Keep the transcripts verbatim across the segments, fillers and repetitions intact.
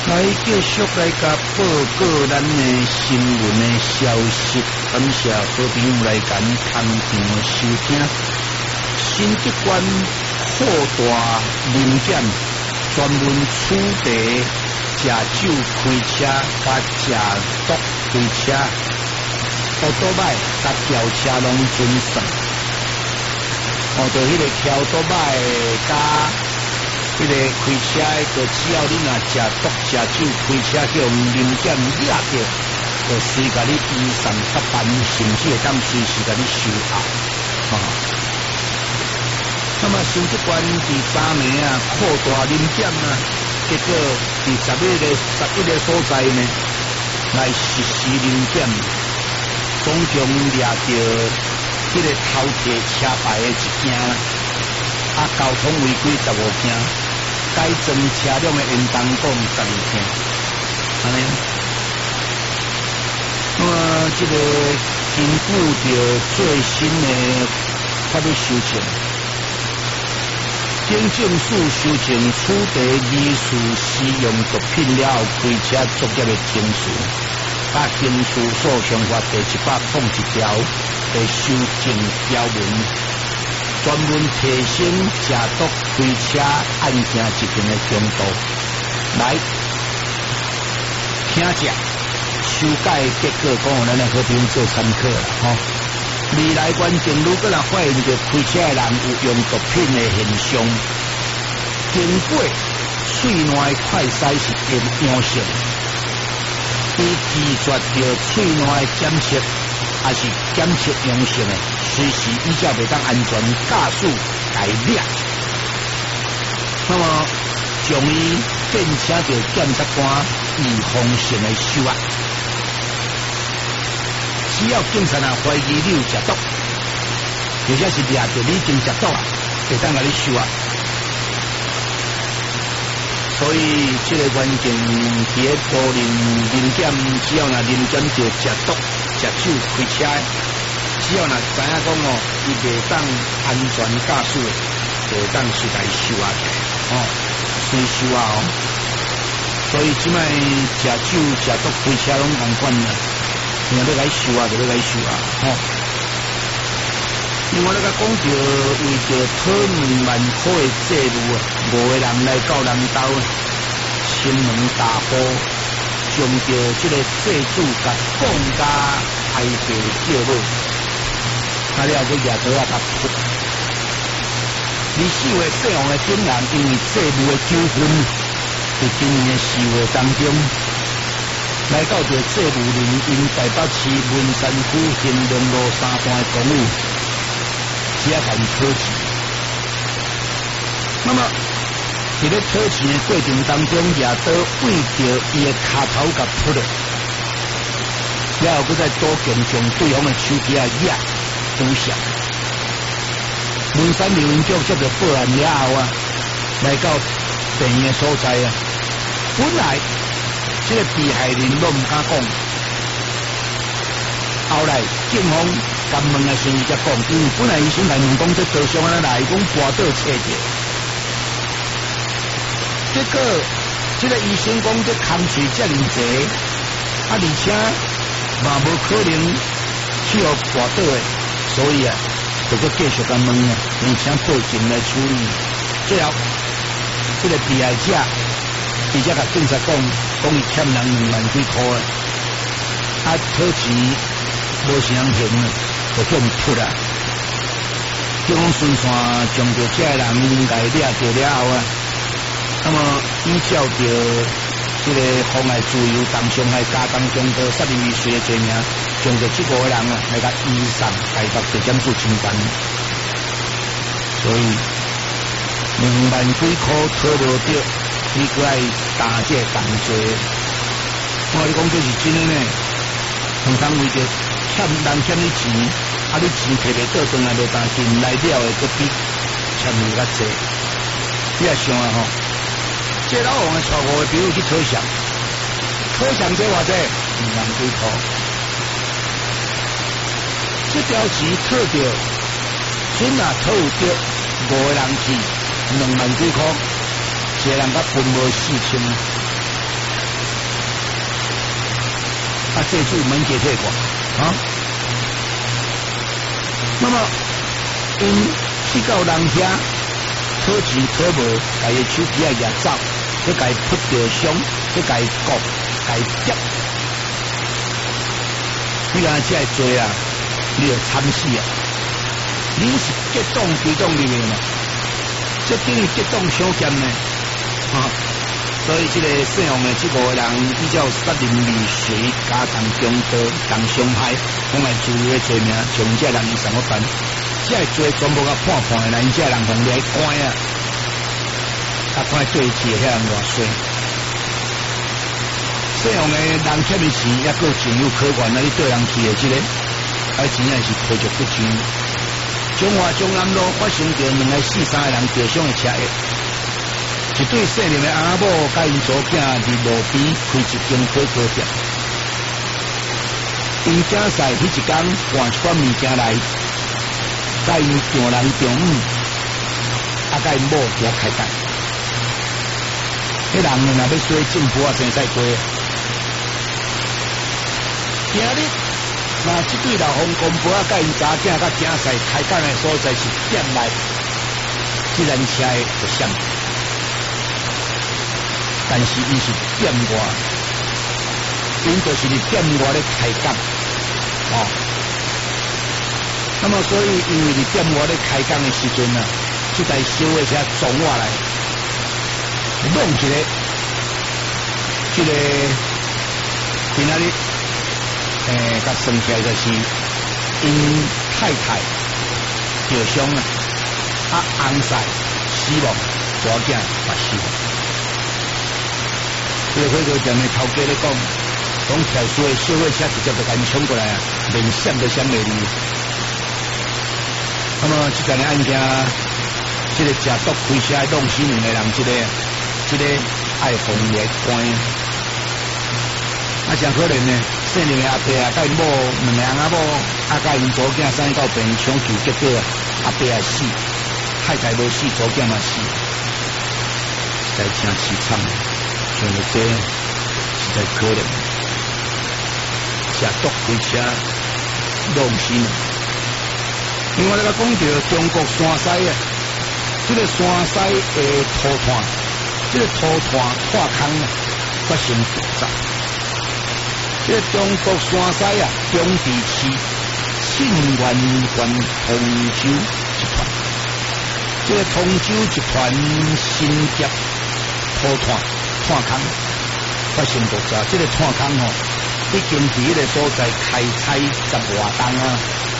来继续来甲报告咱的新闻的消息，感谢好朋友来咱空场收听。新竹县扩大临检，专门处理食酒开车甲食毒开车，奥多摆甲轿车拢准算。哦，就迄个桥多摆甲。迄个开车个，只要你若食毒食酒开车，叫临检抓着，就随甲你移送法办，甚至会当随时甲你收押。哦，那么新竹县第三暝啊，扩大临检啊，结果第十一个十一个所在呢，来实施临检，总共抓着迄个偷摕车牌的一件，啊，交通违规十五件。改装车辆的延长讲十二件，安尼。那么这个根据着最新的法律修正，警政署修正处理疑似使用毒品了后开车作业的程序，甲刑事诉讼法第一百零一条的修正条文。专门提升食毒开车案件执行的强度，来听者修改结果，讲互咱的好朋友做参考啦，吼、哦。未来关键如果若发现着开车的人有用毒品的现象，经过喙内快筛是阳性，伊拒绝着喙内检测，还是检测阳性的。随时依照袂当安全驾驶来抓，那么将伊变成着检察官预防性的收押。只要警察啊怀疑你有食毒，或者是抓着你真食毒啊，会当甲你收押。所以这个关键伫咧高龄临检，只要若临检着食毒、食酒、开车。只要若知影讲哦，伊袂当安全驾驶，就会当随来收押起，哦，随收押哦。所以即摆食酒、食毒、开车拢同款啦，若要来收押就要来收押，吼、哦。另外，咧甲讲着为着讨两万块的债务啊，五个人来到人兜，亲门大户，将着即个债主甲讲甲挨地叫落。啊！了个牙头啊，甲扑！二四月姓王的警人因为债务的纠纷，伫今年的四月当中，来到着债务人因台北市文山区兴隆路三段的公寓，只甲伊讨钱。那么，伫咧讨钱的过程当中，牙刀为着伊的骹头甲扑了，了后，佮再多强将对方的手机啊压。拄上，文山民警接到报案了后啊，来到病院的所在啊。本来这个被害人都唔敢讲，后来警方甲问的时候才讲，因为本来医生来问讲这刀伤安怎来，讲跋倒切着。结果这个医生讲这空水遮尔济，啊而且嘛无可能去互跋倒的。所以啊，就个继续甲问啊，而且报警来处理。最后，这个被害者，伊才甲警察讲，讲伊欠人两万几块啊，啊讨钱无啥人还啊，就叫伊扑啦。警方顺线将着这个人来抓着了后啊，那么依照着这个妨碍自由、当伤害、加重强盗、杀人未遂的罪名。将着这五个人啊，来甲移送台北地检署侦办，所以两万几块讨无着，你过来打这个动作，我跟你讲这是真的呢。通常为着欠人欠你钱，啊你钱摕袂到，转来就担心来了的佫比欠你较济。你也想啊吼，这老王的错误的，比如去讨偿，讨偿这偌济两万几块。这条钱讨着，准啊讨有着五个人去两万几块，一个人甲分无四千， 啊，这就门解退款啊。那么因去到人遐讨钱讨无，家己手机啊也走，去家扑着伤，去家割，家跌。你讲这做啊，你就惨死啊！你是激动激动里面嘛，这等于激动伤剑呢啊！所以这个姓王的这个人比较杀人未遂，家当中刀当伤害，讲来注意的罪名，像这人怎么办？这罪全部甲判判的，人这人红来关啊，啊看对起遐人偌衰。姓王的人欠的钱，也够情有可原，那你对人去的这个，而钱也是赔着不全。中华中南路发生着两个四三个人受伤的车祸。一对姓林的阿某甲因祖囝伫路边开一间火锅店，因囝婿迄一天换一款物件来，甲因丈人丈母，啊甲因某多开干。迄人呢，若要说政府啊，生菜瓜。今日那这对老公公婆啊，甲因查囝甲囝婿开干的所在是店内，这辆车的就闪。但是伊是店外，因就是伫店外咧开讲，哦。那么所以因为伫店外咧开讲的时阵啊，这台小的车撞下来，弄一个，这个今仔日诶，甲算起来就是因太太受伤啊，啊翁婿死亡，大囝也死亡。这个火锅店的头家咧讲，讲跳出的小火车直接就甲因冲过来啊，连闪都闪袂离。那么这件案件，这个食毒开车弄死两个人，这个这个爱红来关。啊，真可怜呢！姓林的阿伯啊，甲因某两个人阿某，啊甲因祖囝送到病院抢救，结果阿伯也死，太太无死，祖囝嘛死，实在真凄惨。像这实在可怜，食毒开车弄死人。另外，咱讲到中国山西啊，这个山西的土炭，这个土炭化坑啊，发生复杂。这个中国山西啊，中地区信源县通州集团，这个通州集团新业土炭。炭坑发生爆炸，这个炭坑哦，已经伫迄个所在开采十外吨啊。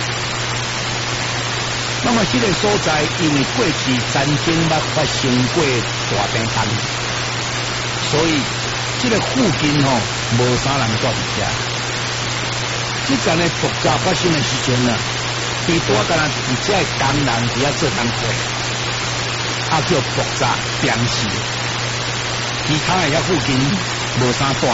那么这个所在因为过去曾经捌发生过大地震，所以这个附近哦无啥人住伫遮。这阵的爆炸发生的时阵啊，伊多干啊，伫遮的工人伫遐做工课，啊叫爆炸病死。其他的遐附近无啥大。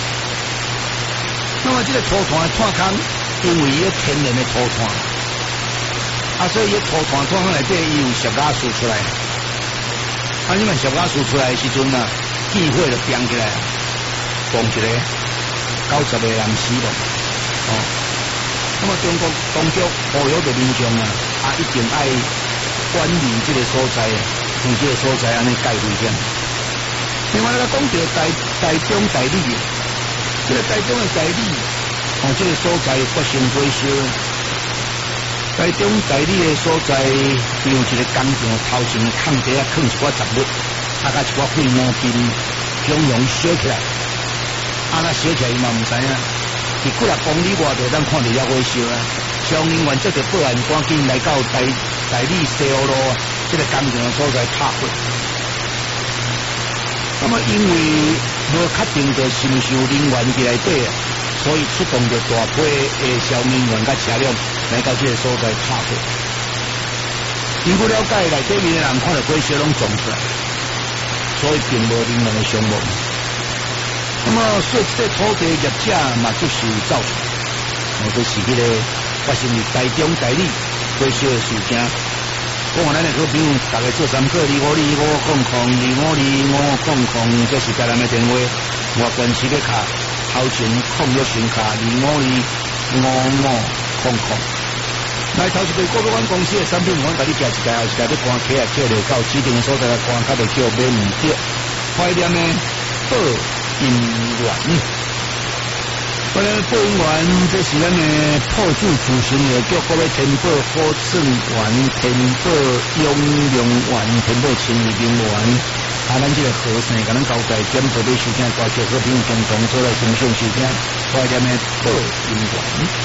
那么这个土炭的炭坑，因为伊个天然的土炭，啊，所以伊土炭炭坑内底伊有石瓦输出来。啊，你们石瓦输出来的时阵啊，气火就变起来，讲一个九十个人死亡。哦，那么中国当局呼吁着民众啊，啊一定爱管理这个所在，用这个所在安尼盖危险。另外，咱讲到台台中台里，这个台中的台里，哦，这个所在发生火烧。台中台里的所在有一个工厂，头前空地啊，放一寡杂物，啊，甲一寡废毛巾，共用烧起来。啊，那烧起来伊嘛唔知影，伫几啊公里外头，咱看到遐火烧啊。消防人员接着报案，赶紧来到台台里西湖路这个工厂的所在拍火。那么因为无确定着是毋是有人员伫内底，所以出动着大批的消防人员甲车辆来到这个所在拍火。经过了解，内底面的人看到火烧拢撞出来，所以并无人员的伤亡。那么说这个土地业者嘛就是造成，我就是迄个发生于台中台里火烧的事件。讲咱的好朋友，大家做三个二五二五空空二五二五空空，这是家人的电话，外关系要卡头前控约声卡二五二五五空空。来头一个国标湾公司的产品，我甲你寄一台，后一台你关起来，叫落到指定的所在来关，较袂叫买唔着。怀念的报音员，怀念报音员，这是咱的破主主持人叫各位天报好正员、天报雍容员、天报亲密人员。啊，咱这个和尚甲咱交代点做咧收听，高级和平共同做来欣赏收听，怀念的报音员。